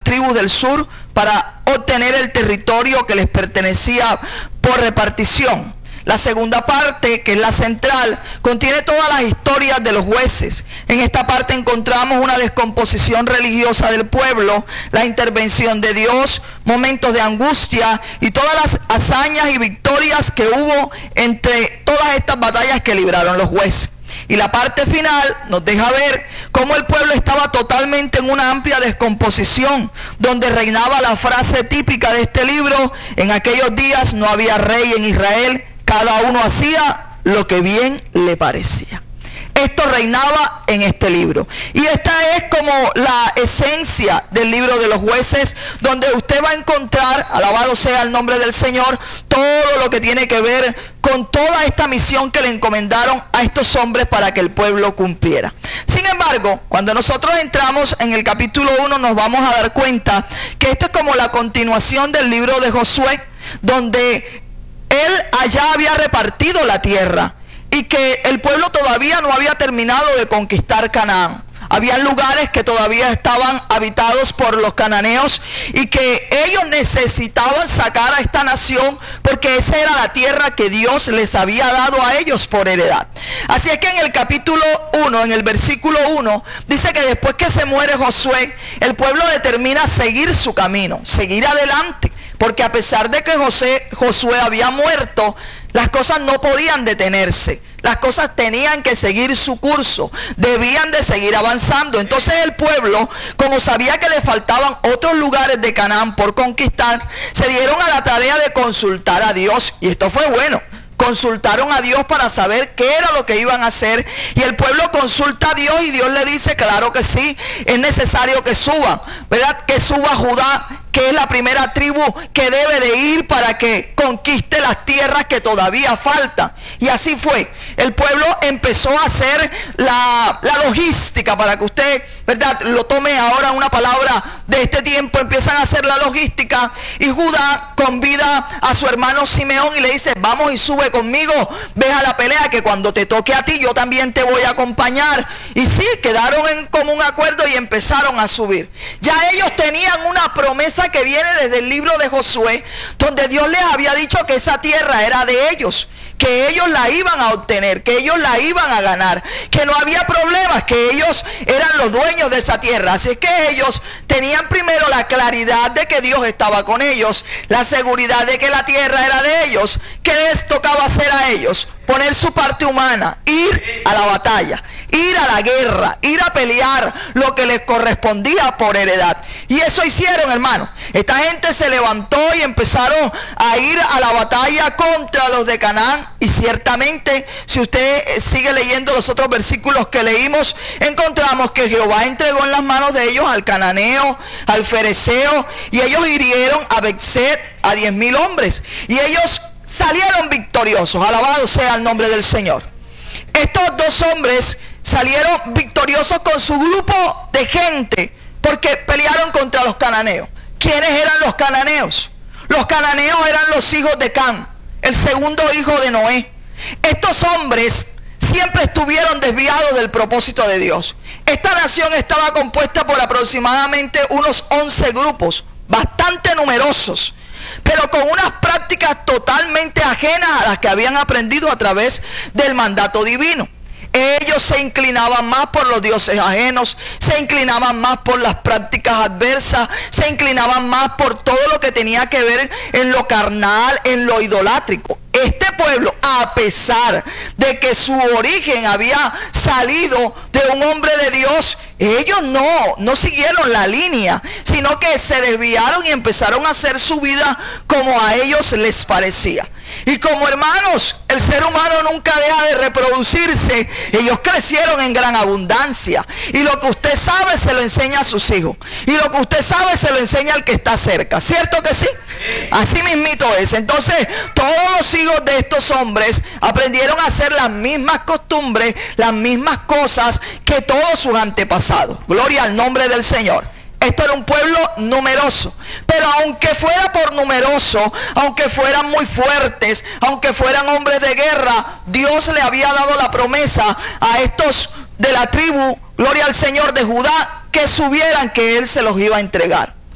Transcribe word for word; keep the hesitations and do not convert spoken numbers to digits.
tribus del sur para obtener el territorio que les pertenecía por repartición. La segunda parte, que es la central, contiene todas las historias de los jueces. En esta parte encontramos una descomposición religiosa del pueblo, la intervención de Dios, momentos de angustia y todas las hazañas y victorias que hubo entre todas estas batallas que libraron los jueces. Y la parte final nos deja ver cómo el pueblo estaba totalmente en una amplia descomposición, donde reinaba la frase típica de este libro: en aquellos días no había rey en Israel, cada uno hacía lo que bien le parecía. Esto reinaba en este libro. Y esta es como la esencia del libro de los jueces, donde usted va a encontrar, alabado sea el nombre del Señor, todo lo que tiene que ver con toda esta misión que le encomendaron a estos hombres para que el pueblo cumpliera. Sin embargo, cuando nosotros entramos en el capítulo uno, nos vamos a dar cuenta que esto es como la continuación del libro de Josué, donde él allá había repartido la tierra y que el pueblo todavía no había terminado de conquistar Canaán. Había lugares que todavía estaban habitados por los cananeos y que ellos necesitaban sacar a esta nación porque esa era la tierra que Dios les había dado a ellos por heredad. Así es que en el capítulo uno, en el versículo uno, dice que después que se muere Josué, el pueblo determina seguir su camino, seguir adelante. Porque a pesar de que José, Josué había muerto, las cosas no podían detenerse. Las cosas tenían que seguir su curso, debían de seguir avanzando. Entonces el pueblo, como sabía que le faltaban otros lugares de Canaán por conquistar, se dieron a la tarea de consultar a Dios. Y esto fue bueno. Consultaron a Dios para saber qué era lo que iban a hacer. Y el pueblo consulta a Dios y Dios le dice, claro que sí, es necesario que suba, ¿verdad? Que suba Judá, que es la primera tribu que debe de ir para que conquiste las tierras que todavía faltan. Y así fue. El pueblo empezó a hacer la, la logística, para que usted, ¿verdad?, lo tome ahora una palabra de este tiempo. Empiezan a hacer la logística y Judá convida a su hermano Simeón y le dice, vamos y sube conmigo, ve a la pelea, que cuando te toque a ti yo también te voy a acompañar. Y sí, quedaron en común acuerdo y empezaron a subir. Ya ellos tenían una promesa que viene desde el libro de Josué, donde Dios les había dicho que esa tierra era de ellos, que ellos la iban a obtener, que ellos la iban a ganar, que no había problemas, que ellos eran los dueños de esa tierra. Así es que ellos tenían primero la claridad de que Dios estaba con ellos, la seguridad de que la tierra era de ellos. ¿Qué les tocaba hacer a ellos? Poner su parte humana, ir a la batalla, ir a la guerra, ir a pelear lo que les correspondía por heredad. Y eso hicieron, hermano. Esta gente se levantó y empezaron a ir a la batalla contra los de Canaán. Y ciertamente, si usted sigue leyendo los otros versículos que leímos, encontramos que Jehová entregó en las manos de ellos al cananeo, al fereceo, y ellos hirieron a Bexet, a diez mil hombres. Y ellos salieron victoriosos. Alabado sea el nombre del Señor. Estos dos hombres salieron victoriosos con su grupo de gente, porque pelearon contra los cananeos. ¿Quiénes eran los cananeos? Los cananeos eran los hijos de Cam, el segundo hijo de Noé. Estos hombres siempre estuvieron desviados del propósito de Dios. Esta nación estaba compuesta por aproximadamente unos once grupos, bastante numerosos, pero con unas prácticas totalmente ajenas a las que habían aprendido a través del mandato divino. Ellos se inclinaban más por los dioses ajenos, se inclinaban más por las prácticas adversas, se inclinaban más por todo lo que tenía que ver en lo carnal, en lo idolátrico. Este pueblo, a pesar de que su origen había salido de un hombre de Dios, ellos no, no siguieron la línea, sino que se desviaron y empezaron a hacer su vida como a ellos les parecía. Y como hermanos, el ser humano nunca deja de reproducirse, ellos crecieron en gran abundancia. Y lo que usted sabe se lo enseña a sus hijos. Y lo que usted sabe se lo enseña al que está cerca. ¿Cierto que sí? Así mismito es. Entonces, todos los hijos de estos hombres aprendieron a hacer las mismas costumbres, las mismas cosas que todos sus antepasados. Gloria al nombre del Señor. Esto era un pueblo numeroso, pero aunque fuera por numeroso, aunque fueran muy fuertes, aunque fueran hombres de guerra, Dios le había dado la promesa a estos de la tribu, gloria al Señor, de Judá, que subieran, que Él se los iba a entregar.